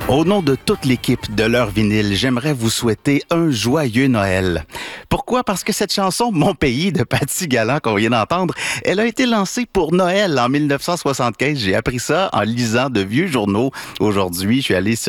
Au nom de toute l'équipe de l'heure vinyle, j'aimerais vous souhaiter un joyeux Noël. Pourquoi? Parce que cette chanson Mon pays de Patty Galland qu'on vient d'entendre, elle a été lancée pour Noël en 1975. J'ai appris ça en lisant de vieux journaux. Aujourd'hui, je suis allé sur